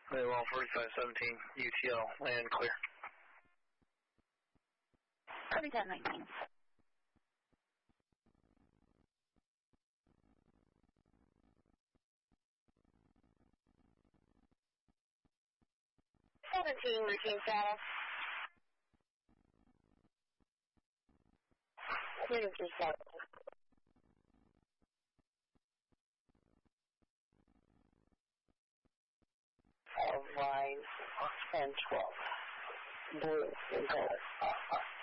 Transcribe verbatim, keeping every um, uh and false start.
Very well, forty-five seventeen, U T L, land clear. forty-seven nineteen. seventeen, routine status. Clear to three seven. Of line ten twelve. Blue and gold.